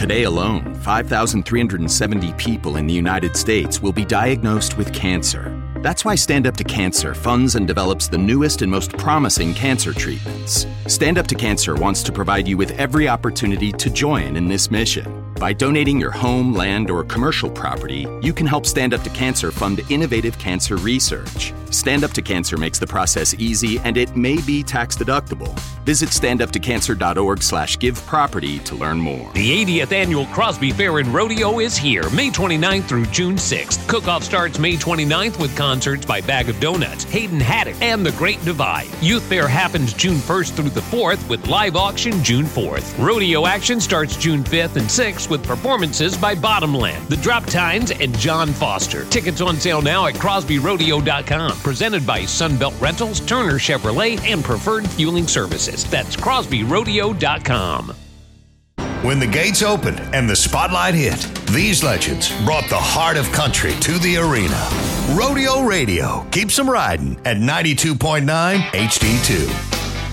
Today alone, 5,370 people in the United States will be diagnosed with cancer. That's why Stand Up to Cancer funds and develops the newest and most promising cancer treatments. Stand Up to Cancer wants to provide you with every opportunity to join in this mission. By donating your home, land, or commercial property, you can help Stand Up to Cancer fund innovative cancer research. Stand Up to Cancer makes the process easy, and it may be tax deductible. Visit standuptocancer.org/giveproperty to learn more. The 80th Annual Crosby Fair and Rodeo is here, May 29th through June 6th. Cook-Off starts May 29th with concerts by Bag of Donuts, Hayden Haddock, and The Great Divide. Youth Fair happens June 1st through the 4th with live auction June 4th. Rodeo action starts June 5th and 6th with performances by Bottomland, The Drop Tines, and John Foster. Tickets on sale now at crosbyrodeo.com. Presented by Sunbelt Rentals, Turner Chevrolet, and Preferred Fueling Services. That's crosbyrodeo.com. When the gates opened and the spotlight hit, these legends brought the heart of country to the arena. Rodeo Radio keeps them riding at 92.9 HD2.